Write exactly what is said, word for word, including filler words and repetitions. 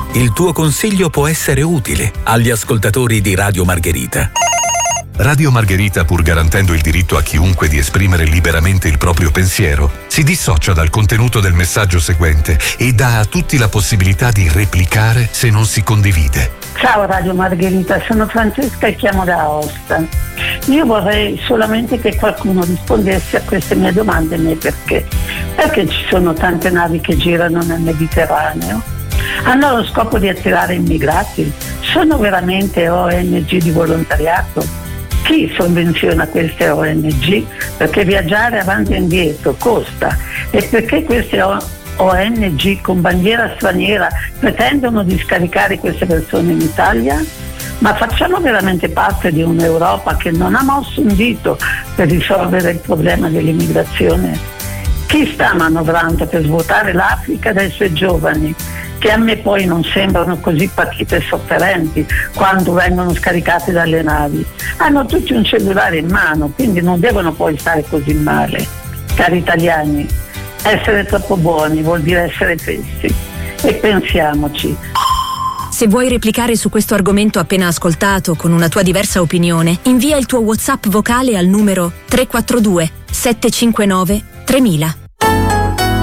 Il tuo consiglio può essere utile agli ascoltatori di Radio Margherita. Radio Margherita, pur garantendo il diritto a chiunque di esprimere liberamente il proprio pensiero, si dissocia dal contenuto del messaggio seguente e dà a tutti la possibilità di replicare se non si condivide. Ciao Radio Margherita, sono Francesca e chiamo da Aosta. Io vorrei solamente che qualcuno rispondesse a queste mie domande, né perché. Perché ci sono tante navi che girano nel Mediterraneo? Hanno lo scopo di attirare immigrati? Sono veramente O N G di volontariato? Chi sovvenziona queste O N G? Perché viaggiare avanti e indietro costa, e perché queste O N G con bandiera straniera pretendono di scaricare queste persone in Italia? Ma facciamo veramente parte di un'Europa che non ha mosso un dito per risolvere il problema dell'immigrazione? Chi sta manovrando per svuotare l'Africa dai suoi giovani, che a me poi non sembrano così patite e sofferenti quando vengono scaricati dalle navi? Hanno tutti un cellulare in mano, quindi non devono poi stare così male. Cari italiani, essere troppo buoni vuol dire essere tristi. E pensiamoci. Se vuoi replicare su questo argomento appena ascoltato con una tua diversa opinione, invia il tuo WhatsApp vocale al numero tre quattro due sette cinque nove tremila.